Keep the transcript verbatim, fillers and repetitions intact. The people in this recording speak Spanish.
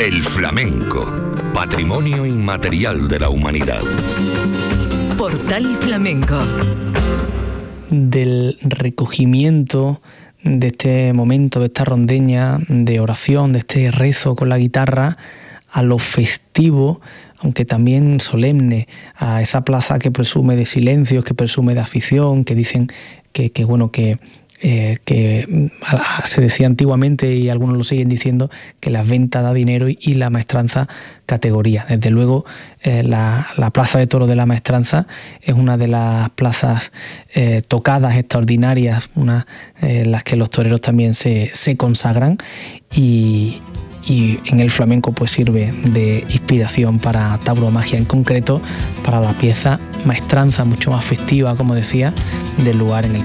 El flamenco, patrimonio inmaterial de la humanidad. Portal Flamenco. Del recogimiento de este momento, de esta rondeña de oración, de este rezo con la guitarra, a lo festivo, aunque también solemne, a esa plaza que presume de silencios, que presume de afición, que dicen que, que bueno, que, eh, que se decía antiguamente, y algunos lo siguen diciendo, que la venta da dinero y, y la maestranza categoría. Desde luego, eh, la, la Plaza de Toros de la Maestranza es una de las plazas eh, tocadas, extraordinarias, una en eh, las que los toreros también se, se consagran, y, y en el flamenco pues sirve de inspiración para tauromaquia, en concreto para la pieza Maestranza, mucho más festiva, como decía, del lugar en el